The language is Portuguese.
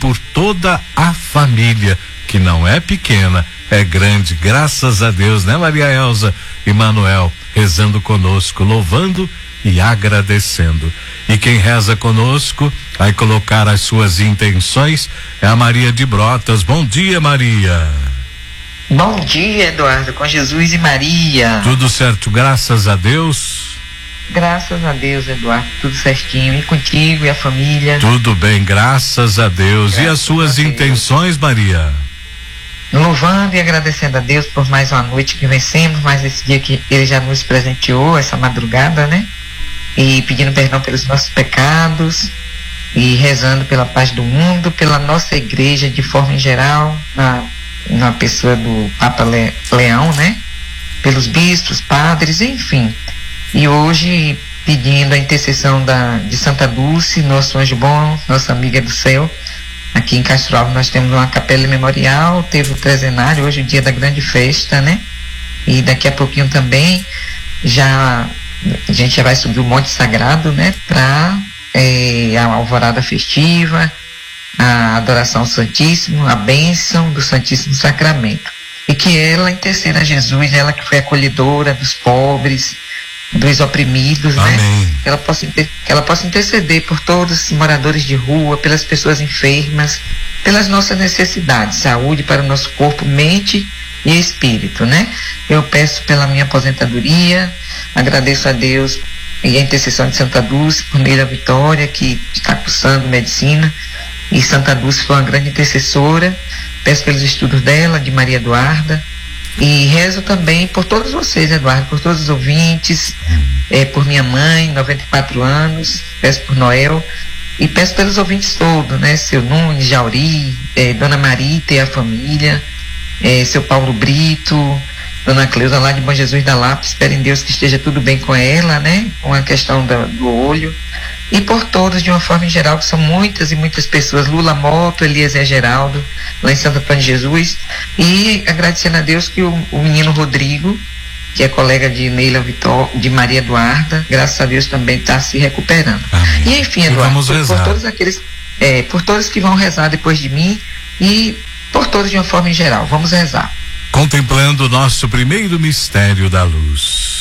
por toda a família, que não é pequena, é grande, graças a Deus, né, Maria Elza e Manuel, rezando conosco, louvando e agradecendo. E quem reza conosco, vai colocar as suas intenções, é a Maria de Brotas. Bom dia, Maria. Bom dia, Eduardo, com Jesus e Maria. Tudo certo, graças a Deus. Graças a Deus, Eduardo, tudo certinho. E contigo e a família? Tudo bem, graças a Deus. Graças e as suas intenções, Maria? Louvando e agradecendo a Deus por mais uma noite que vencemos, mais esse dia que Ele já nos presenteou, essa madrugada, né? E pedindo perdão pelos nossos pecados e rezando pela paz do mundo, pela nossa igreja de forma em geral, na pessoa do Papa Leão, né? Pelos bispos, padres, enfim. E hoje pedindo a intercessão de Santa Dulce, nosso anjo bom, nossa amiga do céu. Aqui em Castro Alves nós temos uma capela memorial, teve o trezenário, hoje o dia da grande festa, né? E daqui a pouquinho também a gente já vai subir o Monte Sagrado, né? Para a alvorada festiva, a adoração ao Santíssimo, a bênção do Santíssimo Sacramento. E que ela interceda a Jesus, ela que foi acolhedora dos pobres, dos oprimidos, amém, né? Que ela possa interceder por todos os moradores de rua, pelas pessoas enfermas, pelas nossas necessidades, saúde para o nosso corpo, mente e espírito, né? Eu peço pela minha aposentadoria, agradeço a Deus e a intercessão de Santa Dulce por Neila Vitória, que está cursando medicina, e Santa Dulce foi uma grande intercessora. Peço pelos estudos dela, de Maria Eduarda. E rezo também por todos vocês, Eduardo, por todos os ouvintes, por minha mãe, 94 anos, peço por Noel, e peço pelos ouvintes todos, né? Seu Nunes, Jauri, Dona Marita e a família, seu Paulo Brito, Dona Cleusa lá de Bom Jesus da Lapa, espero em Deus que esteja tudo bem com ela, né? Com a questão do olho. E por todos, de uma forma em geral, que são muitas e muitas pessoas, Lula Moto, Eliezer Geraldo, lá em Santo Antônio de Jesus, e agradecendo a Deus que o menino Rodrigo, que é colega de Neila Vitória, de Maria Eduarda, graças a Deus também está se recuperando. Amém. E enfim, Eduardo, vamos rezar. por todos aqueles, por todos que vão rezar depois de mim, e por todos de uma forma em geral, vamos rezar. Contemplando o nosso primeiro mistério da luz.